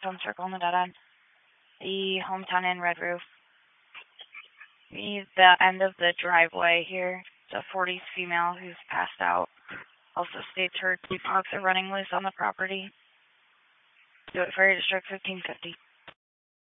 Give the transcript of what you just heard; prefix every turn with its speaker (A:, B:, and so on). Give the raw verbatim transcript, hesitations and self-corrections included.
A: Tone Circle in the dead end. The Hometown Inn Red Roof. The end of the driveway here. It's a forties female who's passed out. Also states her two dogs are running loose on the property. Do it for your district fifteen fifty.